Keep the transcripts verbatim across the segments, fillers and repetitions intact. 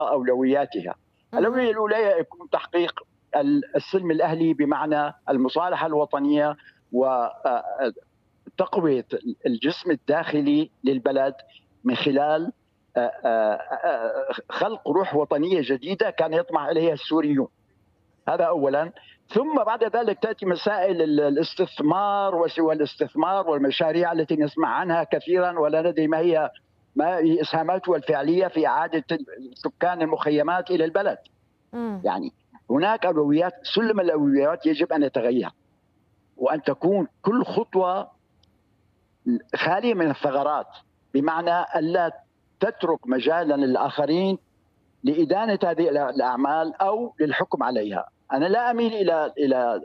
أولوياتها. اهم. الأولوية الأولى يكون تحقيق السلم الأهلي بمعنى المصالحة الوطنية وتقوية الجسم الداخلي للبلد من خلال آه، آه، آه، خلق روح وطنية جديدة كان يطمح إليها السوريون. هذا أولا. ثم بعد ذلك تأتي مسائل الاستثمار وسوى الاستثمار والمشاريع التي نسمع عنها كثيرا ولا ندري ما هي ما هي اسهاماتها الفعليه في اعاده سكان المخيمات الى البلد. إمم. يعني هناك اولويات، سلم الاولويات يجب ان يتغير وان تكون كل خطوه خاليه من الثغرات، بمعنى الا تترك مجالا للاخرين لادانه هذه الاعمال او للحكم عليها. انا لا اميل الى الى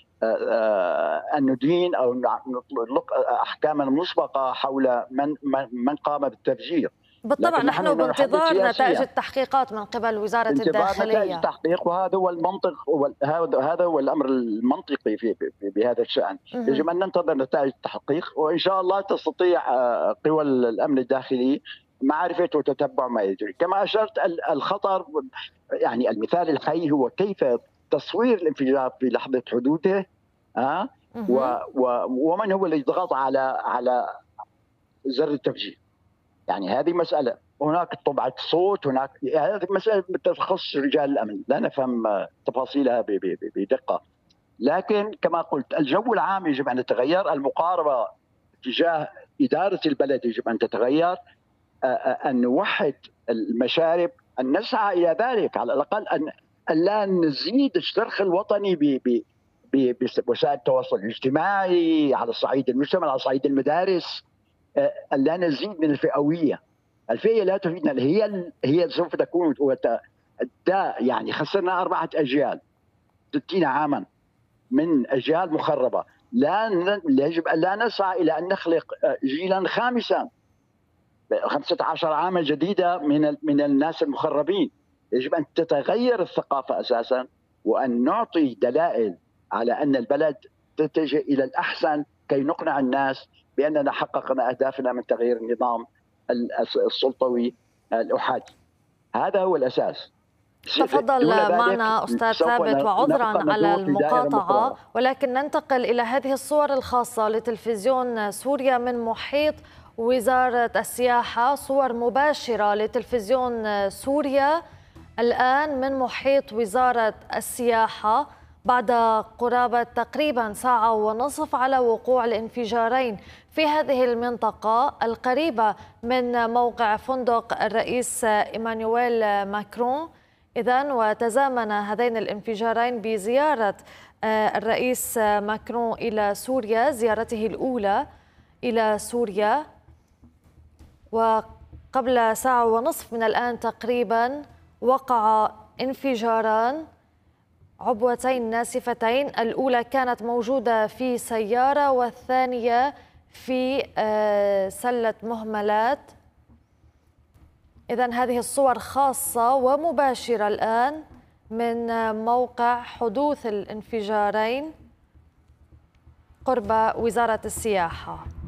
ان ندين او نطلق احكاما مسبقه حول من من قام بالتفجير، بالطبع لكن نحن نحن نحدد بانتظار نتائج سياسيا. التحقيقات من قبل وزارة انتظار نتائج الداخلية. التحقيق، وهذا هو المنطق، هذا هو الامر المنطقي في بهذا الشان. اهم. يجب ان ننتظر نتائج التحقيق، وان شاء الله تستطيع قوى الامن الداخلي معرفه وتتبع ما يجري. كما اشرت، الخطر يعني المثال الحي هو كيف تصوير الانفجار في لحظه حدوثه، ها اهم. و و ومن هو اللي ضغط على على زر التفجير. يعني هذه مساله، هناك طبعه صوت، هناك هذه مساله تخص رجال الامن، لا نفهم تفاصيلها بدقه. لكن كما قلت الجو العام يجب ان يتغير، المقاربه تجاه اداره البلد يجب ان تتغير، ان نوحد المشارب، ان نسعى الى ذلك، على الاقل ان لا نزيد الشرخ الوطني بوسائل التواصل الاجتماعي، على الصعيد المجتمع، على صعيد المدارس، ان لا نزيد من الفئويه. الفئه لا تفيدنا، هي هي سوف تكون يعني خسرنا اربعه اجيال، ستين عاما من اجيال مخربه. لا يجب ان لا نسعى الى ان نخلق جيلا خامسا، خمسة عشر عاما جديده من من الناس المخربين. يجب ان تتغير الثقافه اساسا، وان نعطي دلائل على ان البلد تتجه الى الاحسن كي نقنع الناس باننا حققنا اهدافنا من تغيير النظام السلطوي الاحادي. هذا هو الاساس. دون تفضل ذلك معنا أستاذ سوف ثابت، نبقى وعذرا على ندور في دائره المقاطعة، مغلقه. ولكن ننتقل إلى هذه الصور الخاصة لتلفزيون سوريا من محيط وزارة السياحة، صور مباشرة لتلفزيون سوريا الآن من محيط وزارة السياحة بعد قرابة تقريبا ساعة ونصف على وقوع الانفجارين في هذه المنطقة القريبة من موقع فندق الرئيس إيمانويل ماكرون. إذن وتزامن هذين الانفجارين بزيارة الرئيس ماكرون إلى سوريا، زيارته الأولى إلى سوريا، وقبل ساعة ونصف من الآن تقريبا وقع انفجاران، عبوتين ناسفتين، الأولى كانت موجودة في سيارة والثانية في سلة مهملات. إذن هذه الصور خاصة ومباشرة الآن من موقع حدوث الانفجارين قرب وزارة السياحة.